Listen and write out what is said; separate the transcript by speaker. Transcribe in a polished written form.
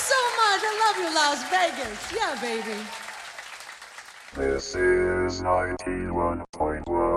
Speaker 1: so much. I love you, Las Vegas. Yeah, baby.
Speaker 2: This is 91.1